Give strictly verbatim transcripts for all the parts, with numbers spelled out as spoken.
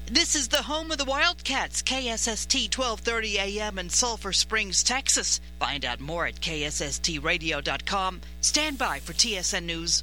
This is the home of the Wildcats, K S S T twelve thirty A M in Sulphur Springs, Texas. Find out more at K S S T radio dot com. Stand by for T S N News.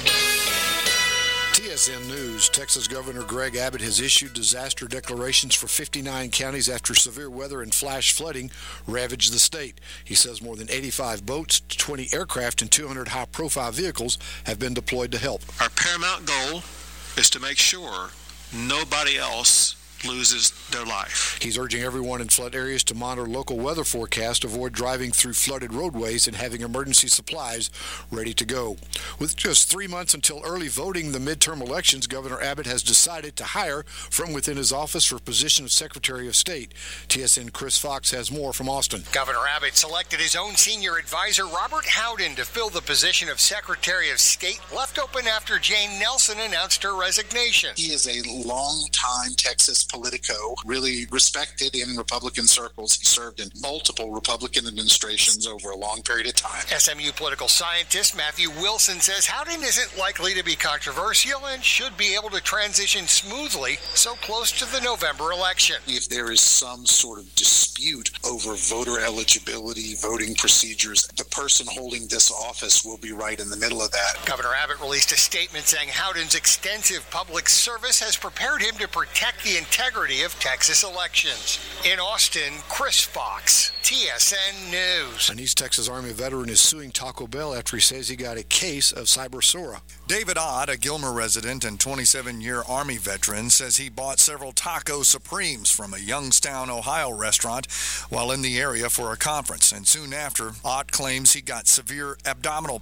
T S N News. Texas Governor Greg Abbott has issued disaster declarations for fifty-nine counties after severe weather and flash flooding ravaged the state. He says more than eighty-five boats, twenty aircraft, and two hundred high-profile vehicles have been deployed to help. Our paramount goal is to make sure nobody else loses their life. He's urging everyone in flood areas to monitor local weather forecasts, avoid driving through flooded roadways, and having emergency supplies ready to go. With just three months until early voting in the midterm elections, Governor Abbott has decided to hire from within his office for a position of Secretary of State. T S N Chris Fox has more from Austin. Governor Abbott selected his own senior advisor, Robert Howden, to fill the position of Secretary of State, left open after Jane Nelson announced her resignation. He is a long-time Texas Politico, really respected in Republican circles. He served in multiple Republican administrations over a long period of time. S M U political scientist Matthew Wilson says Howden isn't likely to be controversial and should be able to transition smoothly so close to the November election. If there is some sort of dispute over voter eligibility, voting procedures, the person holding this office will be right in the middle of that. Governor Abbott released a statement saying Howden's extensive public service has prepared him to protect the integrity of Texas elections. In Austin, Chris Fox, T S N News. An East Texas Army veteran is suing Taco Bell after he says he got a case of Cybersora. David Ott, a Gilmer resident and twenty-seven-year Army veteran, says he bought several Taco Supremes from a Youngstown, Ohio restaurant while in the area for a conference. And soon after, Ott claims he got severe abdominal